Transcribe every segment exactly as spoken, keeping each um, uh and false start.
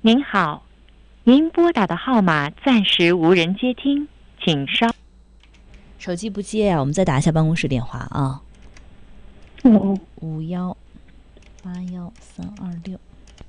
您好，您拨打的号码暂时无人接听，请稍。 手机不接啊，我们再打一下办公室电话啊。 嗯， 五幺八幺三二六。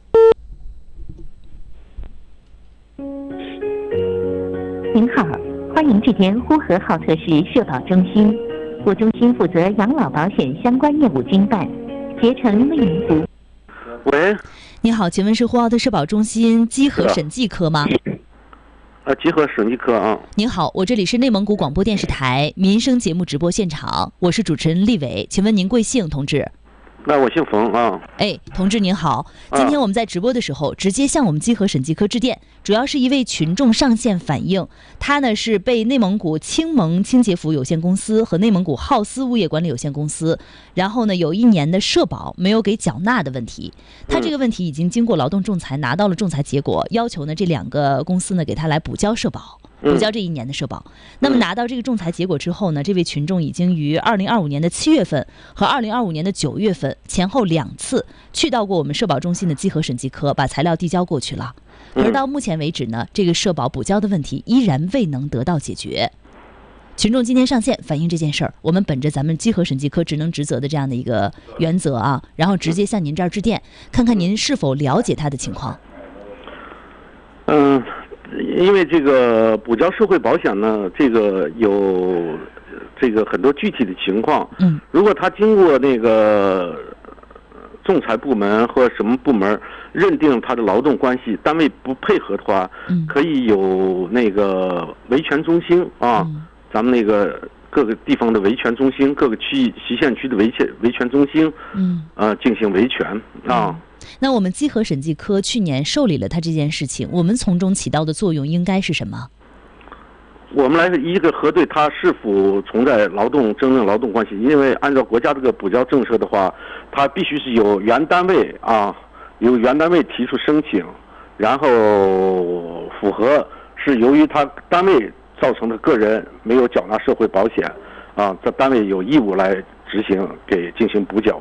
您好，欢迎致电呼和浩特市社保中心，我中心负责养老保险相关业务经办，竭诚为您服务。 喂， 你好，请问是呼和浩特社保中心稽核审计科吗？ 呃，集合审计科啊。 您好，我这里是内蒙古广播电视台民生节目直播现场，我是主持人立伟，请问您贵姓，同志？ 那我姓冯啊。 哎，同志您好，今天我们在直播的时候，直接向我们稽核审计科致电，主要是一位群众上线反映，他呢是被内蒙古青盟清洁服有限公司和内蒙古浩斯物业管理有限公司，然后呢有一年的社保没有给缴纳的问题。他这个问题已经经过劳动仲裁拿到了仲裁结果，要求呢这两个公司呢给他来补交社保。补交这一年的社保。那么拿到这个仲裁结果之后呢，这位群众已经于二零二五年的七月份和二零二五年的九月份前后两次去到过我们社保中心的稽核审计科，把材料递交过去了。而到目前为止呢，这个社保补交的问题依然未能得到解决。群众今天上线反映这件事儿，我们本着咱们稽核审计科职能职责的这样的一个原则啊，然后直接向您这儿致电，看看您是否了解他的情况。 嗯。因为这个补交社会保险呢，这个有这个很多具体的情况。 嗯， 如果他经过那个仲裁部门或什么部门认定他的劳动关系，单位不配合的话， 嗯， 可以有那个维权中心啊， 嗯、 咱们那个各个地方的维权中心，各个区域西县区的维权维权中心， 嗯， 呃，进行维权啊。 嗯，那我们稽核审计科去年受理了他这件事情，我们从中起到的作用应该是什么？ 我们来一个核对他是否存在劳动真正劳动关系，因为按照国家这个补交政策的话，他必须是由原单位啊，由原单位提出申请，然后符合是由于他单位造成的个人没有缴纳社会保险啊，这单位有义务来执行给进行补缴。